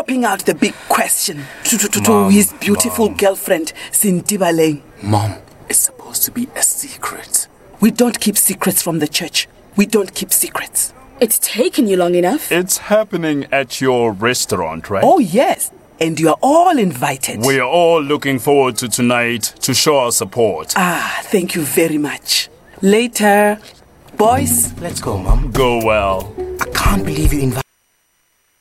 popping out the big question to his beautiful girlfriend, Cindy Baleng. Mom, it's supposed to be a secret. We don't keep secrets from the church. We don't keep secrets. It's taken you long enough. It's happening at your restaurant, right? Oh, yes. And you are all invited. We are all looking forward to tonight to show our support. Thank you very much. Later. Boys. Let's go, Mom. Go well. I can't believe you invited